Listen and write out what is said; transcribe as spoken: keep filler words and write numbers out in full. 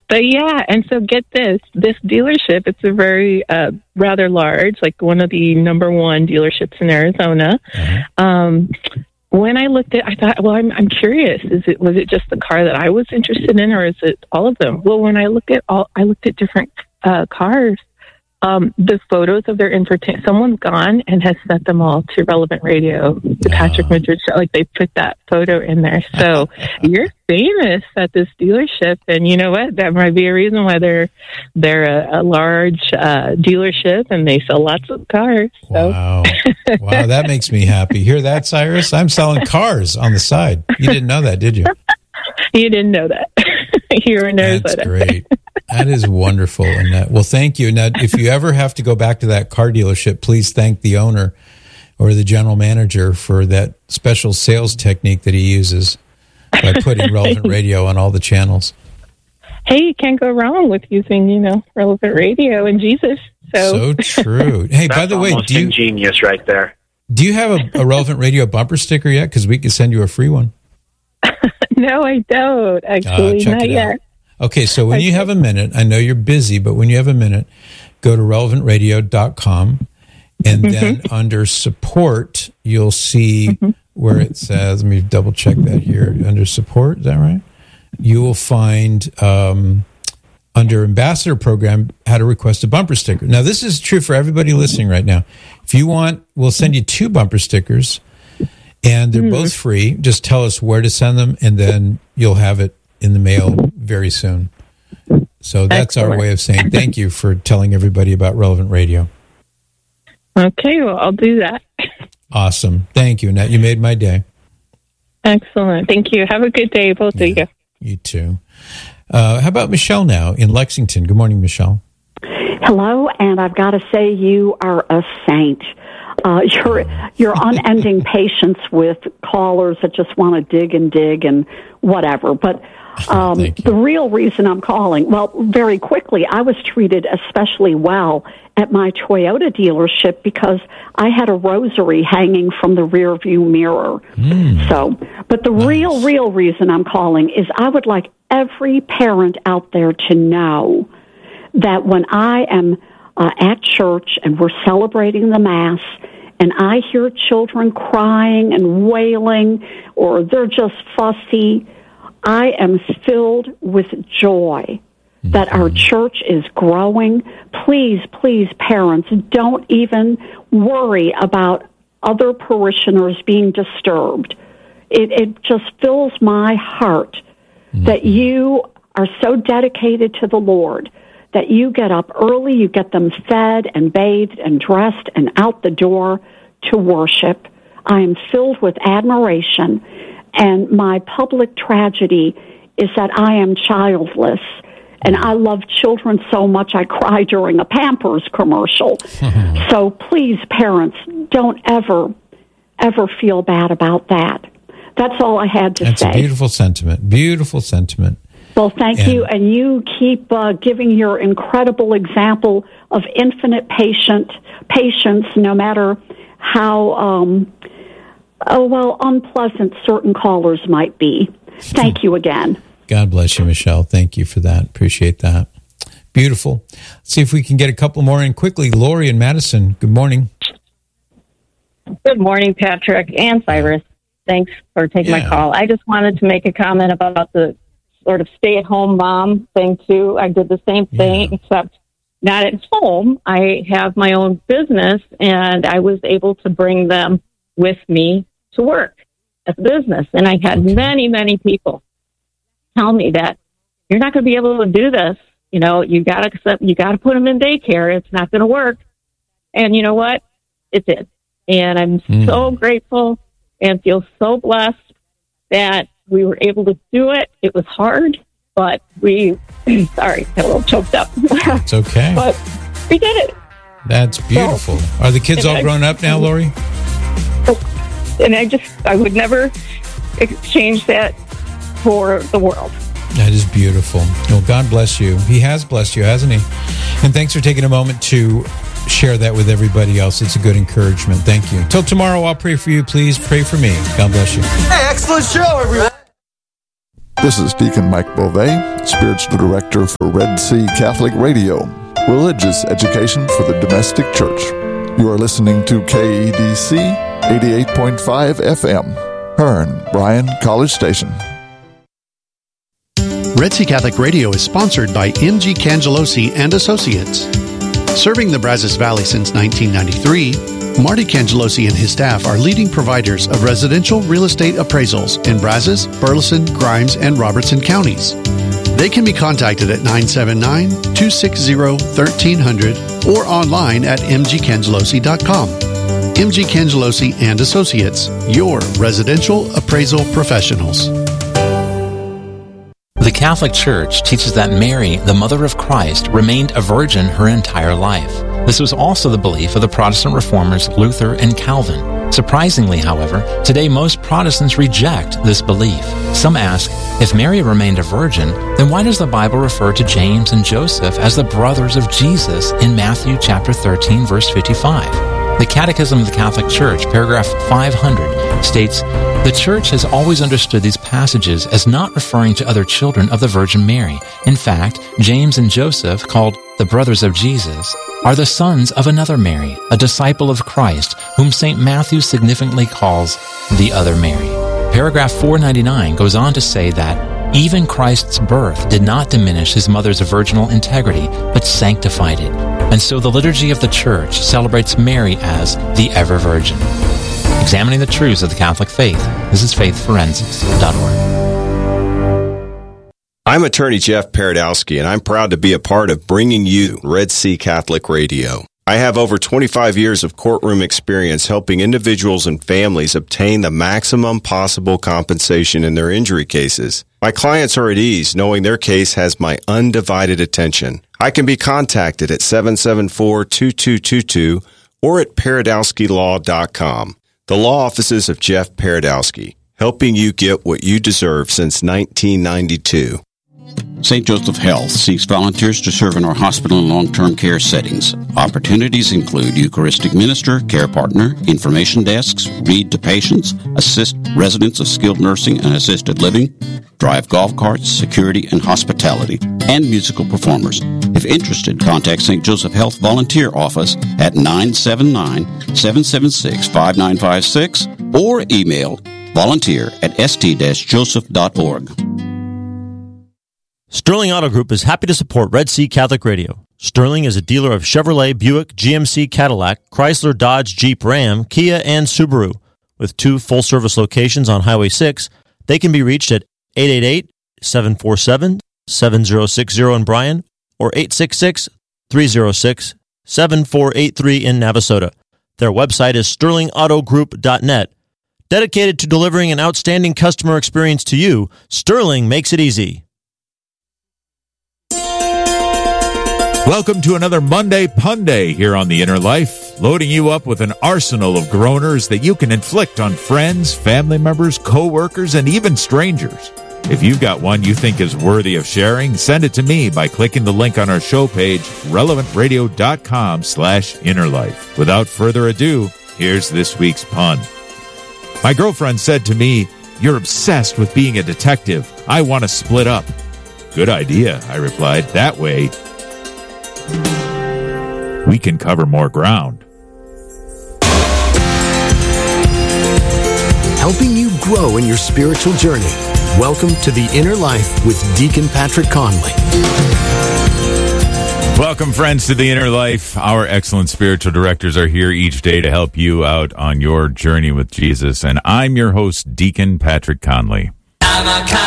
But yeah, and so get this, this dealership, it's a very, uh, rather large, like one of the number one dealerships in Arizona. Mm-hmm. Um, when I looked at, I thought, well, I'm, I'm curious, is it, was it just the car that I was interested in, or is it all of them? Well, when I looked at all, I looked at different, uh, cars, um, the photos of their infotainment, someone's gone and has sent them all to Relevant Radio, the Patrick Madrid show. Like they put that photo in there. So you're famous at this dealership, and you know what? That might be a reason why they're they're a, a large uh, dealership and they sell lots of cars. So. Wow, wow, that makes me happy. Hear that, Cyrus? I'm selling cars on the side. You didn't know that, did you? You didn't know that. You were in Arizona. That's great. That is wonderful, Annette. Well, thank you. Now, if you ever have to go back to that car dealership, please thank the owner or the general manager for that special sales technique that he uses by putting Relevant Radio on all the channels. Hey, you can't go wrong with using, you know, Relevant Radio and Jesus. So, so true. Hey, by the way, do you ingenious right there? Do you have a, a Relevant Radio bumper sticker yet? Because we could send you a free one. No, I don't. Actually, uh, not yet. Out. Okay, so when okay. you have a minute, I know you're busy, but when you have a minute, go to relevant radio dot com, and mm-hmm. then under support, you'll see mm-hmm. where it says, let me double check that here, under support, is that right? You will find um, under ambassador program how to request a bumper sticker. Now, this is true for everybody listening right now. If you want, we'll send you two bumper stickers, and they're mm-hmm. both free. Just tell us where to send them, and then you'll have it in the mail very soon. So that's Excellent. Our way of saying thank you for telling everybody about Relevant Radio. Okay, well, I'll do that. Awesome. Thank you, Annette. You made my day. Excellent. Thank you. Have a good day, both yeah, of you. You too. Uh, how about Michelle now in Lexington? Good morning, Michelle. Hello, and I've got to say you are a saint. Uh, your your unending patience with callers that just want to dig and dig and whatever. But um, the real reason I'm calling, well, very quickly, I was treated especially well at my Toyota dealership because I had a rosary hanging from the rear view mirror. Mm. So, but the nice. real, real reason I'm calling is I would like every parent out there to know that when I am uh, at church and we're celebrating the Mass, and I hear children crying and wailing, or they're just fussy, I am filled with joy that our church is growing. Please, please, parents, don't even worry about other parishioners being disturbed. It, it just fills my heart mm-hmm. that you are so dedicated to the Lord that you get up early, you get them fed and bathed and dressed and out the door to worship. I am filled with admiration, and my public tragedy is that I am childless, and I love children so much I cry during a Pampers commercial. So please, parents, don't ever, ever feel bad about that. That's all I had to That's say. That's a beautiful sentiment. Beautiful sentiment. Well, thank and, you, and you keep uh, giving your incredible example of infinite patient patience, no matter how, um, oh, well, unpleasant certain callers might be. Thank you again. God bless you, Michelle. Thank you for that. Appreciate that. Beautiful. Let's see if we can get a couple more in quickly. Lori in Madison, good morning. Good morning, Patrick and Cyrus. Thanks for taking yeah. my call. I just wanted to make a comment about the sort of stay-at-home mom thing, too. I did the same thing, yeah. except not at home. I have my own business, and I was able to bring them with me to work at the business. And I had okay. many, many people tell me that you're not going to be able to do this. You know, you got to accept, you got to put them in daycare. It's not going to work. And you know what? It did. And I'm mm. so grateful and feel so blessed that we were able to do it. It was hard, but we, sorry, got a little choked up. It's okay. But we did it. That's beautiful. So, are the kids all I, grown up now, Lori? And I just, I would never exchange that for the world. That is beautiful. Well, God bless you. He has blessed you, hasn't he? And thanks for taking a moment to share that with everybody else. It's a good encouragement. Thank you. Till tomorrow, I'll pray for you. Please pray for me. God bless you. Hey, excellent show, everyone. This is Deacon Mike Beauvais, Spiritual Director for Red Sea Catholic Radio, religious education for the domestic church. You are listening to K E D C eighty-eight point five F M, Hearn, Bryan College Station. Red Sea Catholic Radio is sponsored by M G Cangelosi and Associates. Serving the Brazos Valley since nineteen ninety-three, Marty Cangelosi and his staff are leading providers of residential real estate appraisals in Brazos, Burleson, Grimes, and Robertson counties. They can be contacted at nine seven nine, two six zero, one three zero zero or online at m g cangelosi dot com. M G Cangelosi and Associates, your residential appraisal professionals. The Catholic Church teaches that Mary, the Mother of Christ, remained a virgin her entire life. This was also the belief of the Protestant reformers Luther and Calvin. Surprisingly, however, today most Protestants reject this belief. Some ask, if Mary remained a virgin, then why does the Bible refer to James and Joseph as the brothers of Jesus in Matthew chapter thirteen, verse fifty-five? The Catechism of the Catholic Church, paragraph five hundred, states, "The Church has always understood these passages as not referring to other children of the Virgin Mary. In fact, James and Joseph, called the brothers of Jesus, are the sons of another Mary, a disciple of Christ, whom Saint Matthew significantly calls the other Mary." Paragraph four ninety-nine goes on to say that even Christ's birth did not diminish his mother's virginal integrity, but sanctified it. And so the liturgy of the Church celebrates Mary as the ever Virgin. Examining the truths of the Catholic faith, this is faith forensics dot org. I'm attorney Jeff Paradowski, and I'm proud to be a part of bringing you Red Sea Catholic Radio. I have over twenty-five years of courtroom experience helping individuals and families obtain the maximum possible compensation in their injury cases. My clients are at ease knowing their case has my undivided attention. I can be contacted at seven seven four, two two two two or at paradowski law dot com. The law offices of Jeff Paradowski, helping you get what you deserve since nineteen ninety-two. Saint Joseph Health seeks volunteers to serve in our hospital and long-term care settings. Opportunities include Eucharistic minister, care partner, information desks, read to patients, assist residents of skilled nursing and assisted living, drive golf carts, security and hospitality, and musical performers. If interested, contact Saint Joseph Health Volunteer Office at nine seven nine, seven seven six, five nine five six or email volunteer at s t dash joseph dot org. Sterling Auto Group is happy to support Red Sea Catholic Radio. Sterling is a dealer of Chevrolet, Buick, G M C, Cadillac, Chrysler, Dodge, Jeep, Ram, Kia, and Subaru. With two full-service locations on Highway six, they can be reached at eight eight eight, seven four seven, seven zero six zero in Bryan or eight six six, three zero six, seven four eight three in Navasota. Their website is sterling auto group dot net. Dedicated to delivering an outstanding customer experience to you, Sterling makes it easy. Welcome to another Monday Punday here on The Inner Life, loading you up with an arsenal of groaners that you can inflict on friends, family members, co-workers, and even strangers. If you've got one you think is worthy of sharing, send it to me by clicking the link on our show page, relevant radio dot com slash inner life. Without further ado, here's this week's pun. My girlfriend said to me, "You're obsessed with being a detective. I want to split up." "Good idea," I replied. "That way we can cover more ground." Helping you grow in your spiritual journey. Welcome to The Inner Life with Deacon Patrick Conley. Welcome, friends, to The Inner Life. Our excellent spiritual directors are here each day to help you out on your journey with Jesus. And I'm your host, Deacon Patrick Conley. I'm a